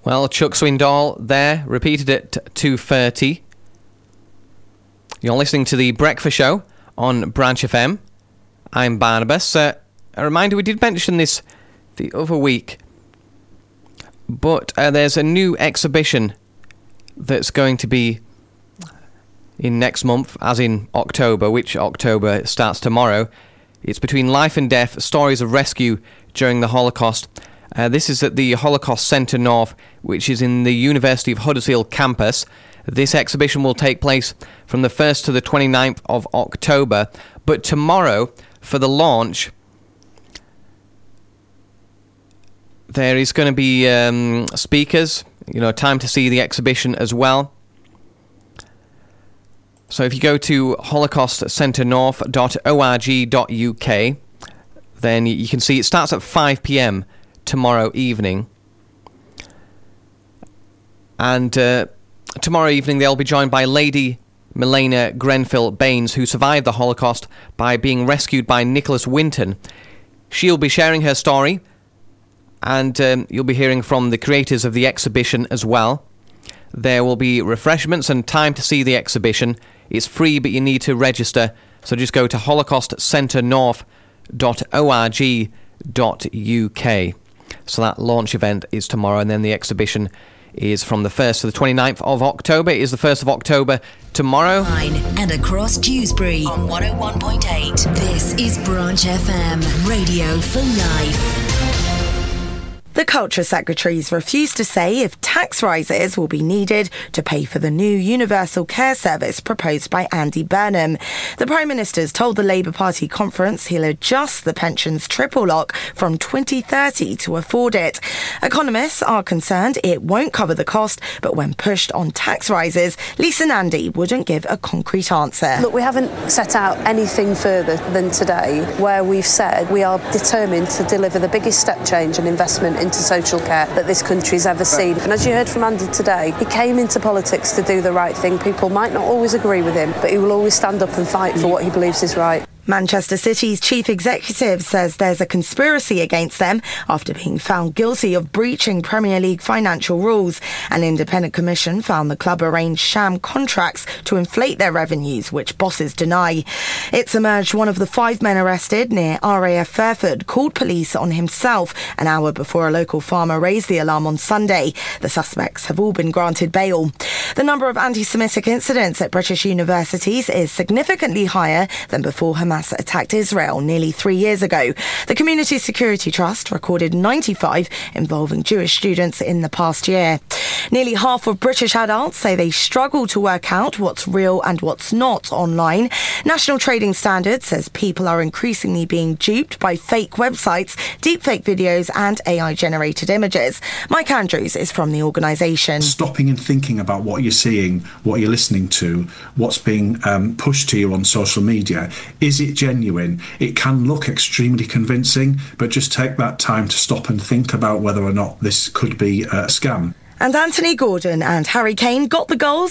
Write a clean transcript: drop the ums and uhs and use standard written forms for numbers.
Well, Chuck Swindoll there, repeated at 2:30. You're listening to The Breakfast Show on Branch FM. I'm Barnabas. A reminder, we did mention this the other week, but there's a new exhibition that's going to be in next month, as in October, which October starts tomorrow. It's Between Life and Death, Stories of Rescue During the Holocaust. This is at the Holocaust Centre North, which is in the University of Huddersfield campus. This exhibition will take place from the 1st to the 29th of October. But tomorrow, for the launch, there is going to be speakers, time to see the exhibition as well. So if you go to holocaustcenternorth.org.uk, then you can see it starts at 5 p.m. tomorrow evening. And tomorrow evening they'll be joined by Lady Milena Grenfell Baines, who survived the Holocaust by being rescued by Nicholas Winton. She'll be sharing her story, and you'll be hearing from the creators of the exhibition as well. There will be refreshments and time to see the exhibition. It's free, but you need to register. So just go to holocaustcenternorth.org.uk. So that launch event is tomorrow, and then the exhibition is from the 1st to the 29th of October. It is the 1st of October tomorrow. And across Dewsbury on 101.8. This is Branch FM, radio for life. The Culture Secretaries refused to say if tax rises will be needed to pay for the new universal care service proposed by Andy Burnham. The Prime Minister's told the Labour Party conference he'll adjust the pensions triple lock from 2030 to afford it. Economists are concerned it won't cover the cost, but when pushed on tax rises, Lisa Nandy wouldn't give a concrete answer. Look, we haven't set out anything further than today where we've said we are determined to deliver the biggest step change and investment into social care that this country's ever seen. And as you heard from Andy today, he came into politics to do the right thing. People might not always agree with him, but he will always stand up and fight for what he believes is right. Manchester City's chief executive says there's a conspiracy against them after being found guilty of breaching Premier League financial rules. An independent commission found the club arranged sham contracts to inflate their revenues, which bosses deny. It's emerged one of the 5 men arrested near RAF Fairford called police on himself an hour before a local farmer raised the alarm on Sunday. The suspects have all been granted bail. The number of anti-Semitic incidents at British universities is significantly higher than before Hamas attacked Israel nearly 3 years ago. The Community Security Trust recorded 95 involving Jewish students in the past year. Nearly half of British adults say they struggle to work out what's real and what's not online. National Trading Standards says people are increasingly being duped by fake websites, deepfake videos and AI-generated images. Mike Andrews is from the organisation. Stopping and thinking about what you're seeing, what you're listening to, what's being pushed to you on social media. Is it genuine? It can look extremely convincing, but just take that time to stop and think about whether or not this could be a scam. And Anthony Gordon and Harry Kane got the goals